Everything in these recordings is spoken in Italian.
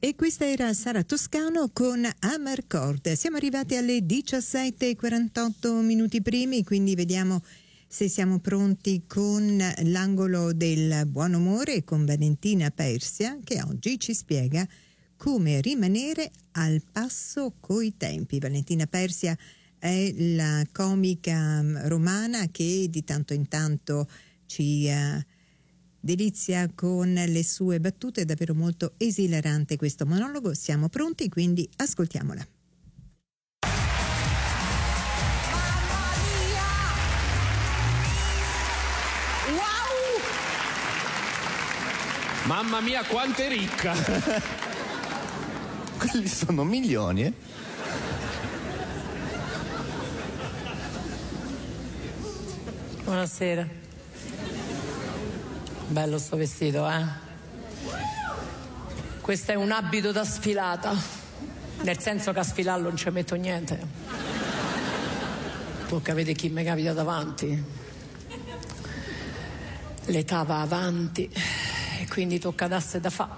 E questa era Sara Toscano con Amarcord. Siamo arrivati alle 17:48 primi, quindi vediamo se siamo pronti con l'angolo del buon umore con Valentina Persia, che oggi ci spiega come rimanere al passo coi tempi. Valentina Persia è la comica romana che di tanto in tanto ci delizia con le sue battute. È davvero molto esilarante questo monologo. Siamo pronti, quindi ascoltiamola. Wow! Mamma mia, quanto è ricca! Quelli sono milioni, eh? Buonasera. Bello sto vestito, eh? Questo è un abito da sfilata, nel senso che a sfilarlo non ci metto niente. Tocca vedere chi mi capita davanti. L'età va avanti e quindi tocca darsi da fa.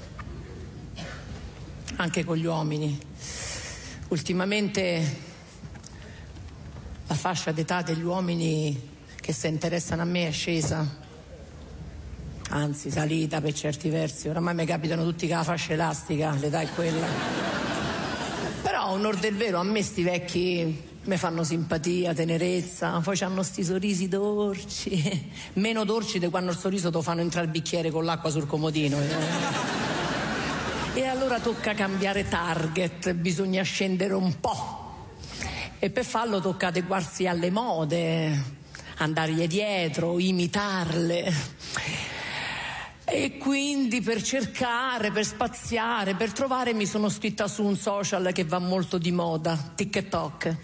Anche con gli uomini. Ultimamente la fascia d'età degli uomini che si interessano a me è scesa. Anzi, salita per certi versi. Oramai mi capitano tutti con la fascia elastica, l'età è quella. Però a onor del vero, a me sti vecchi mi fanno simpatia, tenerezza, poi hanno sti sorrisi dolci, meno dolci di quando il sorriso te lo fanno entrare il bicchiere con l'acqua sul comodino. E allora tocca cambiare target, bisogna scendere un po'. E per farlo tocca adeguarsi alle mode, andargli dietro, imitarle. E quindi per cercare, per spaziare, per trovare mi sono iscritta su un social che va molto di moda, TikTok.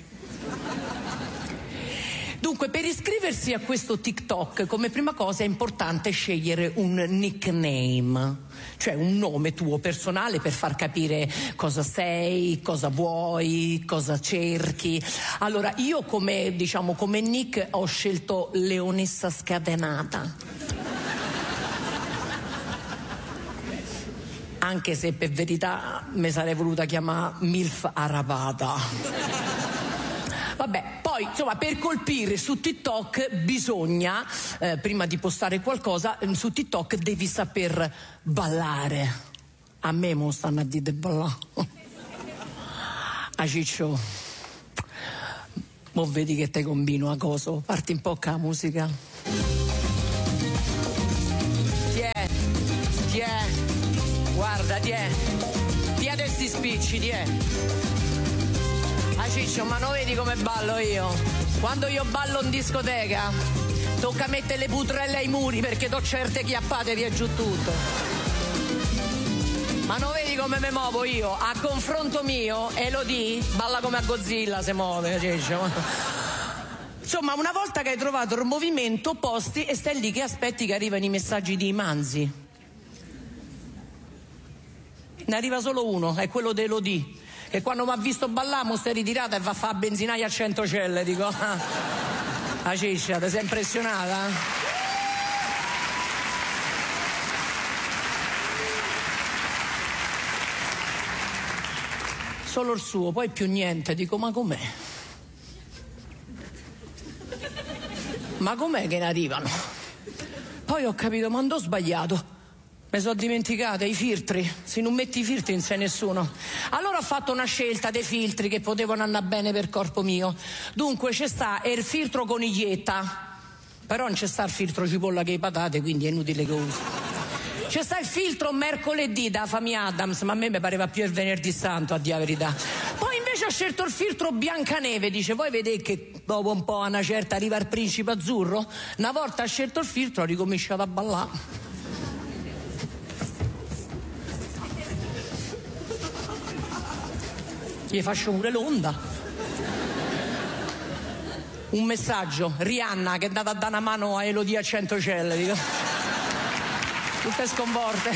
Dunque, per iscriversi a questo TikTok, come prima cosa è importante scegliere un nickname, cioè un nome tuo personale per far capire cosa sei, cosa vuoi, cosa cerchi. Allora, io come nick ho scelto Leonessa Scatenata. Anche se per verità mi sarei voluta chiamare Milf Arrabata. Vabbè, poi insomma per colpire su TikTok bisogna, prima di postare qualcosa, su TikTok devi saper ballare. A me mo stanno a dire ballare. A Ciccio, mo vedi che te combino a coso, parti un po' con la musica. Tiè. Guarda, tiè questi spicci, tiè. Ah Ciccio, ma non vedi come ballo io? Quando io ballo in discoteca tocca mettere le putrelle ai muri perché do certe chiappate via giù tutto. Ma non vedi come mi muovo io? A confronto mio, Elodie balla come a Godzilla si muove, Ciccio. Insomma, una volta che hai trovato il movimento, posti e stai lì che aspetti che arrivano i messaggi di Manzi. Ne arriva solo uno, è quello di Elodie, che quando mi ha visto ballare mo stai ritirata e va a fare benzinaia a 100 celle, dico. La Ciccia, ti sei impressionata? Solo il suo, poi più niente, dico, ma com'è? Ma com'è che ne arrivano? Poi ho capito, ma andò sbagliato. Mi sono dimenticata i filtri. Se non metti i filtri non sei nessuno. Allora ho fatto una scelta dei filtri che potevano andare bene per corpo mio. Dunque c'è sta il filtro coniglietta, però non c'è sta il filtro cipolla che i patate, quindi è inutile che uso. C'è sta il filtro mercoledì da famiglia Adams, ma a me mi pareva più il venerdì santo, a dire la verità. Poi invece ho scelto il filtro Biancaneve, dice, voi vedete che dopo un po' una certa arriva il principe azzurro? Una volta scelto il filtro ho ricominciato a ballare. Gli faccio pure l'onda. Un messaggio, Rihanna che è andata a dare una mano a Elodie a 100 celle, dico. Tutte sconvolte.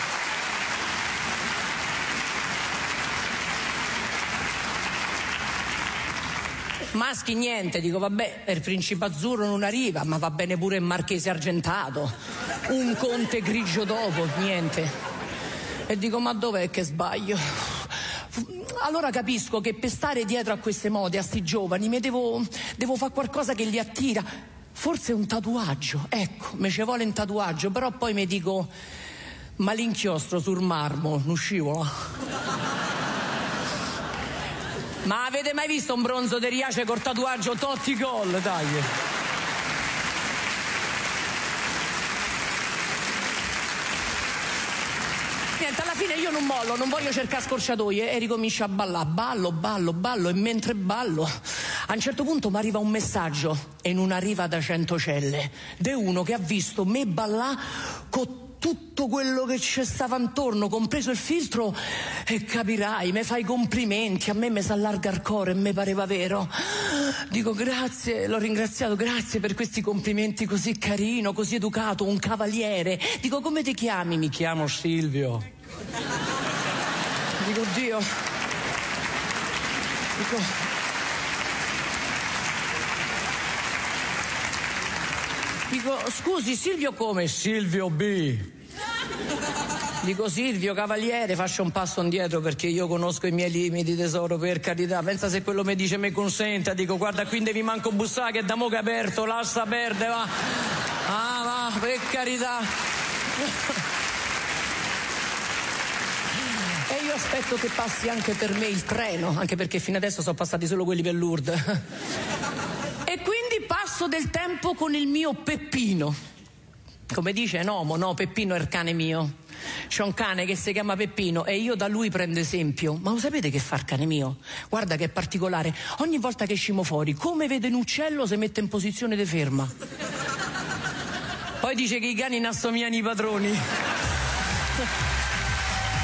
Maschi niente, dico vabbè, il principe azzurro non arriva, ma va bene pure il marchese argentato, un conte grigio dopo, niente. E dico, ma dov'è che sbaglio? Allora capisco che per stare dietro a queste mode, a sti giovani, devo fare qualcosa che li attira. Forse un tatuaggio, ecco, me ci vuole un tatuaggio, però poi mi dico, ma l'inchiostro sul marmo non scivola? Ma avete mai visto un bronzo di Riace col tatuaggio Totti Gol? Dai. Niente, alla fine io non mollo, non voglio cercare scorciatoie e ricomincio a ballare. Ballo e mentre ballo a un certo punto mi arriva un messaggio e non arriva da Centocelle, de uno che ha visto me ballare con tutto quello che ci stava intorno, compreso il filtro, e capirai, mi fai complimenti, a me si allarga il cuore e mi pareva vero. Dico grazie, l'ho ringraziato, grazie per questi complimenti, così carino, così educato, un cavaliere. Dico, come ti chiami? Mi chiamo Silvio. Dico, Dio. Dico, scusi, Silvio come? Silvio B. Dico, Silvio, cavaliere, faccio un passo indietro perché io conosco i miei limiti, tesoro, per carità. Pensa se quello mi dice mi consenta, dico, guarda, qui devi manco bussare che da mo' che è aperto, lascia perdere, va. Ah, va, per carità. E io aspetto che passi anche per me il treno, anche perché fino adesso sono passati solo quelli per Lourdes. E quindi passo del tempo con il mio Peppino. Come dice Nomo, no, Peppino è il cane mio. C'è un cane che si chiama Peppino e io da lui prendo esempio. Ma lo sapete che fa il cane mio? Guarda che è particolare. Ogni volta che escimo fuori, come vede un uccello, si mette in posizione di ferma. Poi dice che i cani non assomigliano ai padroni.